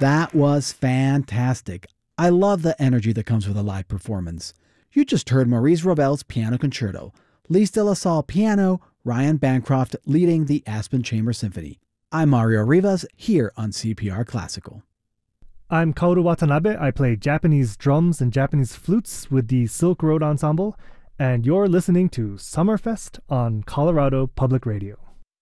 That was fantastic. I love the energy that comes with a live performance. You just heard Maurice Ravel's Piano Concerto, Lise de la Salle piano, Ryan Bancroft leading the Aspen Chamber Symphony. I'm Mario Rivas, here on CPR Classical. I'm Kaoru Watanabe. I play Japanese drums and Japanese flutes with the Silk Road Ensemble, and you're listening to Summerfest on Colorado Public Radio.